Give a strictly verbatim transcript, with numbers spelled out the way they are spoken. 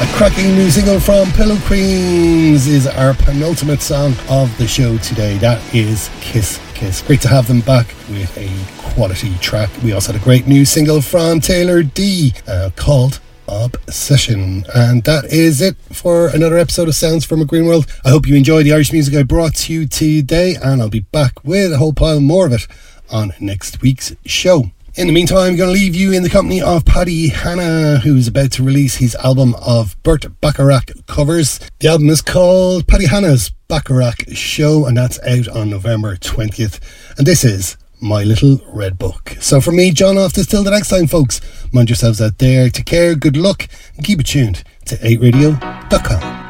A cracking new single from Pillow Queens is our penultimate song of the show today. That is Kiss Kiss. Great to have them back with a quality track. We also had a great new single from Taylor D uh, called Obsession. And that is it for another episode of Sounds from a Green World. I hope you enjoyed the Irish music I brought to you today, and I'll be back with a whole pile more of it on next week's show. In the meantime, I'm going to leave you in the company of Paddy Hanna, who's about to release his album of Burt Bacharach covers. The album is called Paddy Hanna's Bacharach Show, and that's out on November twentieth. And this is My Little Red Book. So from me, John Off, this till the next time, folks. Mind yourselves out there. Take care, good luck, and keep it tuned to eight radio dot com.